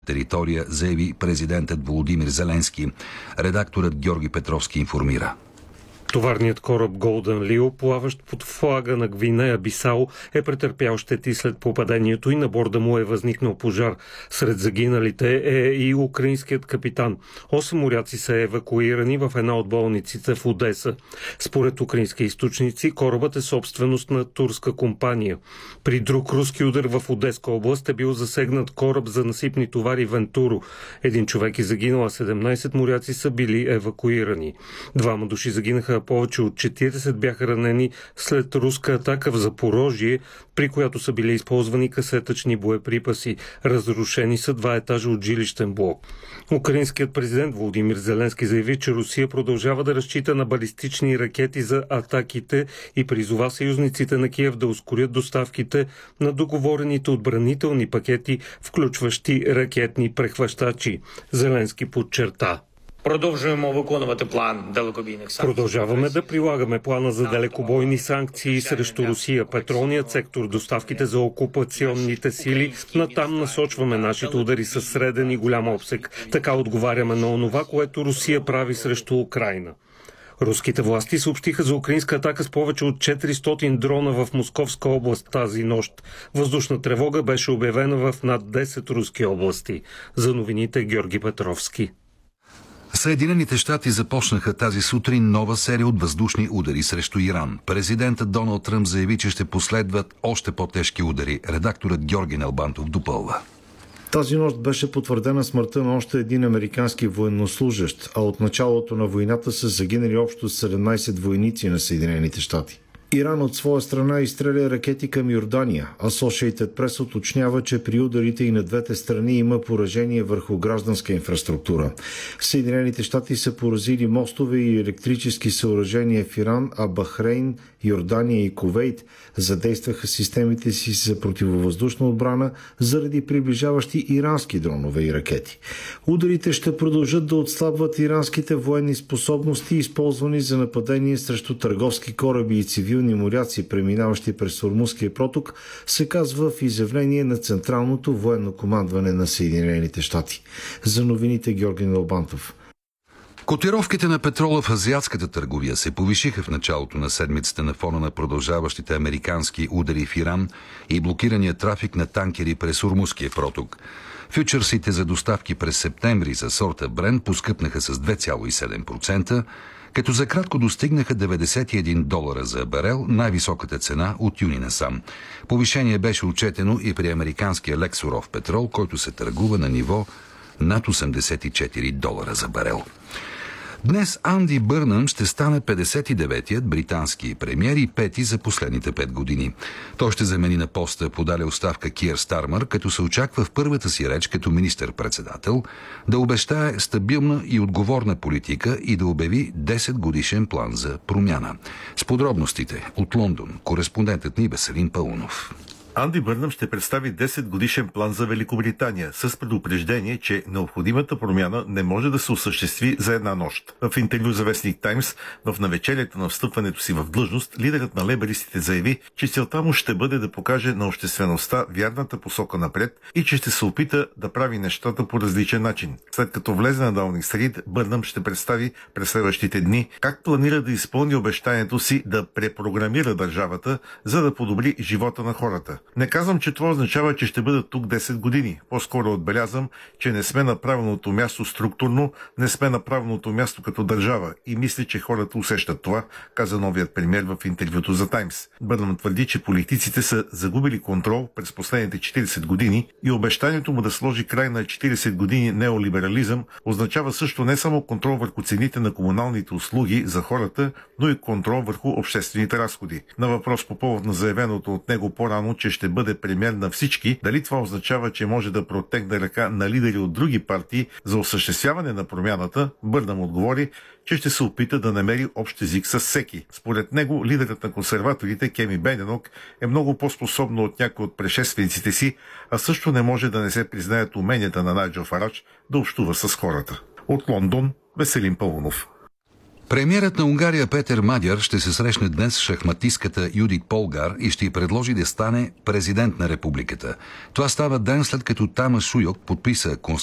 територия, заяви президентът Володимир Зеленски. Редакторът Георги Петровски информира. Товарният кораб Golden Leo, плаващ под флага на Гвинея Бисао, е претърпял щети след попадението и на борда му е възникнал пожар. Сред загиналите е и украинският капитан. 8 моряци са евакуирани в една от болниците в Одеса. Според украински източници, корабът е собственост на турска компания. При друг руски удар в Одеска област е бил засегнат кораб за насипни товари Вентуро. Един човек е загинал, а 17 моряци са били евакуирани. Двама души загинаха, повече от 40 бяха ранени след руска атака в Запорожие, при която са били използвани касетъчни боеприпаси. Разрушени са 2 етажа от жилищен блок. Украинският президент Володимир Зеленски заяви, че Русия продължава да разчита на балистични ракети за атаките и призова съюзниците на Киев да ускорят доставките на договорените отбранителни пакети, включващи ракетни прехващачи. Зеленски подчерта: Продължаваме да прилагаме плана за далекобойни санкции срещу Русия, петролният сектор, доставките за окупационните сили. Натам насочваме нашите удари със среден и голям обсег. Така отговаряме на онова, което Русия прави срещу Украйна. Руските власти съобщиха за украинска атака с повече от 400 дрона в Московска област тази нощ. Въздушна тревога беше обявена в над 10 руски области. За новините Георги Петровски. Съединените щати започнаха тази сутрин нова серия от въздушни удари срещу Иран. Президентът Доналд Тръмп заяви, че ще последват още по-тежки удари. Редакторът Георги Налбантов допълва. Тази нощ беше потвърдена смъртта на още един американски военнослужещ, а от началото на войната са загинали общо 17 войници на Съединените щати. Иран от своя страна изстреля ракети към Йордания, а Associated Press уточнява, че при ударите и на двете страни има поражение върху гражданска инфраструктура. Съединените щати са поразили мостове и електрически съоръжения в Иран, а Бахрейн, Йордания и Кувейт задействаха системите си за противовъздушна отбрана заради приближаващи ирански дронове и ракети. Ударите ще продължат да отслабват иранските военни способности, използвани за нападение срещу търговски кораби и цивилни моряци, преминаващи през Ормузския проток, се казва в изявление на Централното военно командване на Съединените щати. За новините Георги Налбантов. Котировките на петрола в азиатската търговия се повишиха в началото на седмицата на фона на продължаващите американски удари в Иран и блокирания трафик на танкери през Ормузския проток. Фючърсите за доставки през септември за сорта Брент поскъпнаха с 2,7%, като за кратко достигнаха $91 за барел, най-високата цена от юни насам. Повишение беше отчетено и при американския лексуров петрол, който се търгува на ниво над $84 за барел. Днес Анди Бърнъм ще стане 59-ият британски премиер и 5-ти за последните 5 години. Той ще замени на поста подаде оставка Киър Стармър, като се очаква в първата си реч като министър-председател да обещае стабилна и отговорна политика и да обяви 10-годишен план за промяна. С подробностите от Лондон, кореспондентът ни Веселин Паунов. Анди Бърнъм ще представи 10-годишен план за Великобритания с предупреждение, че необходимата промяна не може да се осъществи за една нощ. В интервю за вестник Таймс, в навечерието на встъпването си в длъжност, лидерът на лейбъристите заяви, че целта му ще бъде да покаже на обществеността вярната посока напред и че ще се опита да прави нещата по различен начин. След като влезе на Даунинг Стрит, Бърнъм ще представи през следващите дни как планира да изпълни обещанието си да препрограмира държавата, за да подобри живота на хората. Не казвам, че това означава, че ще бъда тук 10 години. По-скоро отбелязвам, че не сме на правилното място структурно, не сме на правилното място като държава и мисля, че хората усещат това, каза новият премиер в интервюто за Таймс. Бърнъм твърди, че политиците са загубили контрол през последните 40 години и обещанието му да сложи край на 40 години неолиберализъм означава също не само контрол върху цените на комуналните услуги за хората, но и контрол върху обществените разходи. На въпрос по повод на заявеното от него по-рано, че ще бъде премиер на всички, дали това означава, че може да протегне ръка на лидери от други партии за осъществяване на промяната, Бърнъм отговори, че ще се опита да намери общ език с всеки. Според него, лидерът на консерваторите Кеми Бененок е много по-способно от някои от предшествениците си, а също не може да не се признаят уменията на Найджел Фарадж да общува с хората. От Лондон, Веселин Паунов. Премиерът на Унгария Петер Мадяр ще се срещне днес с шахматистката Юдит Полгар и ще й предложи да стане президент на републиката. Това става ден след като Тамас Шуйок подписа